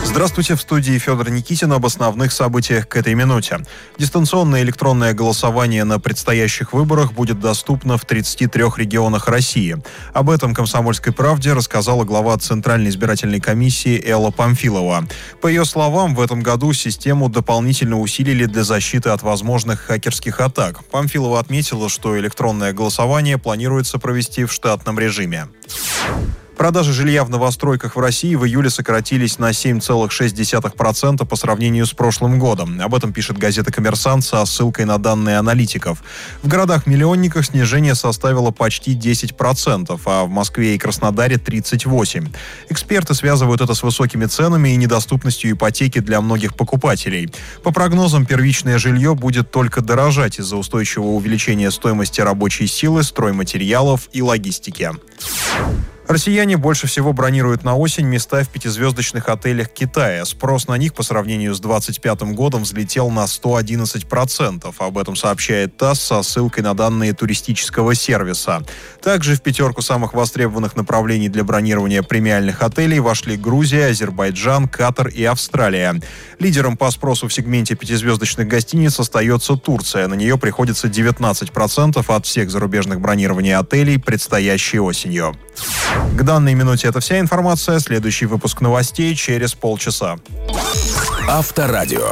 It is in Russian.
Здравствуйте, в студии Федор Никитин об основных событиях к этой минуте. Дистанционное электронное голосование на предстоящих выборах будет доступно в 33 регионах России. Об этом «Комсомольской правде» рассказала глава Центральной избирательной комиссии Элла Памфилова. По ее словам, в этом году систему дополнительно усилили для защиты от возможных хакерских атак. Памфилова отметила, что электронное голосование планируется провести в штатном режиме. Продажи жилья в новостройках в России в июле сократились на 7,6% по сравнению с прошлым годом. Об этом пишет газета «Коммерсант» со ссылкой на данные аналитиков. В городах-миллионниках снижение составило почти 10%, а в Москве и Краснодаре – 38%. Эксперты связывают это с высокими ценами и недоступностью ипотеки для многих покупателей. По прогнозам, первичное жилье будет только дорожать из-за устойчивого увеличения стоимости рабочей силы, стройматериалов и логистики. Россияне больше всего бронируют на осень места в пятизвездочных отелях Китая. Спрос на них по сравнению с 2025 годом взлетел на 111%. Об этом сообщает ТАСС со ссылкой на данные туристического сервиса. Также в пятерку самых востребованных направлений для бронирования премиальных отелей вошли Грузия, Азербайджан, Катар и Австралия. Лидером по спросу в сегменте пятизвездочных гостиниц остается Турция. На нее приходится 19% от всех зарубежных бронирований отелей предстоящей осенью. К данной минуте это вся информация. Следующий выпуск новостей через полчаса. Авторадио.